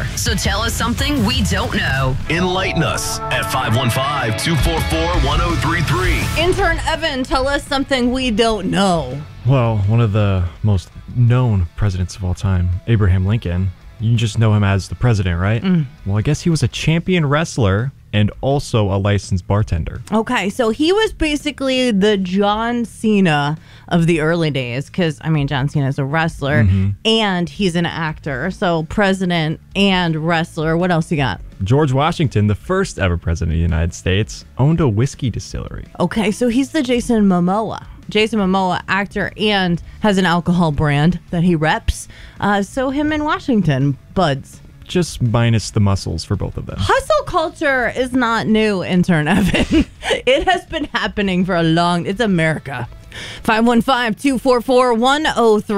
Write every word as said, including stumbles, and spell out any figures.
more. So tell us something we don't know. Enlighten us at five one five, two four four, one zero three three. Intern Evan, tell us something we don't know. Well, one of the most known presidents of all time, Abraham Lincoln. You just know him as the president, right? Mm. Well, I guess he was a champion wrestler and also a licensed bartender. Okay, so he was basically the John Cena of the early days because, I mean, John Cena is a wrestler mm-hmm. and he's an actor. So president and wrestler. What else you got? George Washington, the first ever president of the United States, owned a whiskey distillery. Okay, so he's the Jason Momoa. Jason Momoa, actor, and has an alcohol brand that he reps. Uh, so him in Washington, buds. Just minus the muscles for both of them. Hustle culture is not new, Intern Evan. It has been happening for a long... It's America. five one five, two four four, one zero three